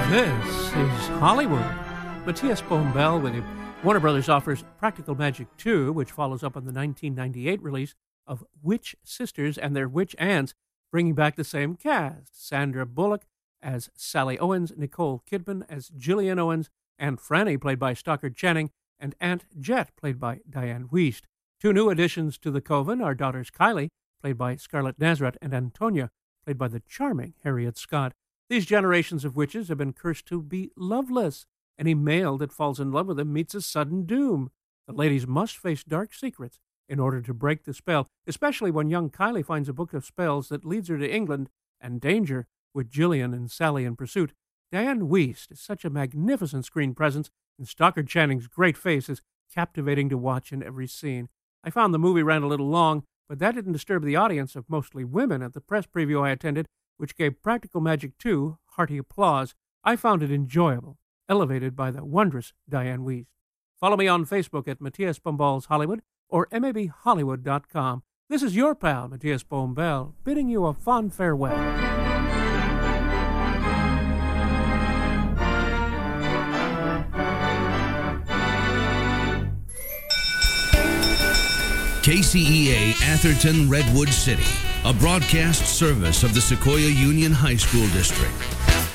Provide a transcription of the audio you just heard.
This is Hollywood. Matthias Bombell with you. Warner Brothers offers Practical Magic 2, which follows up on the 1998 release of Witch Sisters and their witch aunts, bringing back the same cast. Sandra Bullock as Sally Owens, Nicole Kidman as Gillian Owens, Aunt Franny, played by Stockard Channing, and Aunt Jet, played by Diane Wiest. Two new additions to the coven are daughters Kylie, played by Scarlett Nazareth, and Antonia, played by the charming Harriet Scott. These generations of witches have been cursed to be loveless. Any male that falls in love with them meets a sudden doom. The ladies must face dark secrets in order to break the spell, especially when young Kylie finds a book of spells that leads her to England and danger with Gillian and Sally in pursuit. Diane Wiest is such a magnificent screen presence, and Stockard Channing's great face is captivating to watch in every scene. I found the movie ran a little long, but that didn't disturb the audience of mostly women at the press preview I attended, which gave Practical Magic 2 hearty applause. I found it enjoyable, elevated by the wondrous Diane Wiest. Follow me on Facebook at Matthias Bombell's Hollywood or mabhollywood.com. This is your pal, Matthias Bombell, bidding you a fond farewell. KCEA Atherton Redwood City, a broadcast service of the Sequoia Union High School District.